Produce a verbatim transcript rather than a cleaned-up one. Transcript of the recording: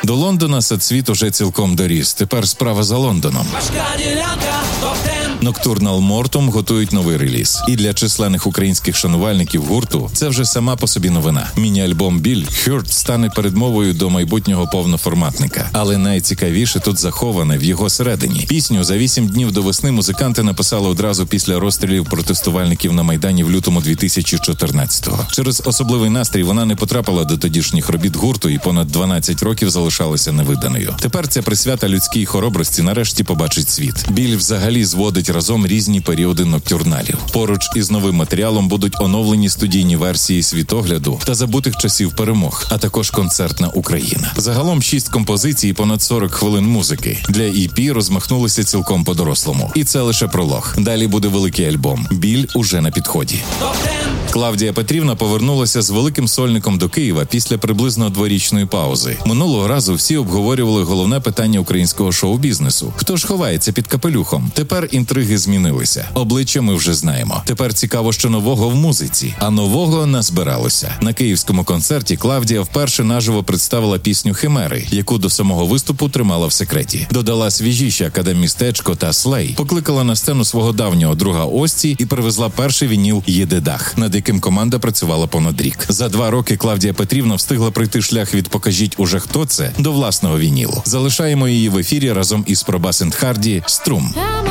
До Лондона Сад-Світ уже цілком доріс. Тепер справа за Лондоном. Ноктурнал Мортум готують новий реліз. І для численних українських шанувальників гурту це вже сама по собі новина. Міні-альбом «Біль» Hurt стане передмовою до майбутнього повноформатника. Але найцікавіше тут заховане в його середині. Пісню за вісім днів до весни музиканти написали одразу після розстрілів протестувальників на Майдані в лютому дві тисячі чотирнадцятого. Через особливий настрій вона не потрапила до тодішніх робіт гурту і понад дванадцять років залишалася невиданою. Тепер ця присвята людській хоробрості нарешті побачить світ. «Біль» взагалі зводить разом різні періоди ноктюрналів. Поруч із новим матеріалом будуть оновлені студійні версії «Світогляду» та «Забутих часів перемог», а також концертна Україна. Загалом шість композицій, понад сорок хвилин музики. Для і пі розмахнулися цілком по-дорослому. І це лише пролог. Далі буде великий альбом. «Біль» уже на підході. Клавдія Петрівна повернулася з великим сольником до Києва після приблизно дворічної паузи. Минулого разу всі обговорювали головне питання українського шоу-бізнесу. Хто ж ховається під капелюхом? Тепер інтриги змінилися. Обличчя ми вже знаємо. Тепер цікаво, що нового в музиці. А нового назбиралося. На київському концерті Клавдія вперше наживо представила пісню «Химери», яку до самого виступу тримала в секреті. Додала свіжіші «Академмістечко» та «Слей», покликала на сцену свого давнього друга Ості і привезла перший вініл «Єдедах», над яким команда працювала понад рік. За два роки Клавдія Петрівна встигла пройти шлях від «Покажіть уже хто це» до власного вінілу. Залишаємо її в ефірі разом із Пробасент Харді «Струм».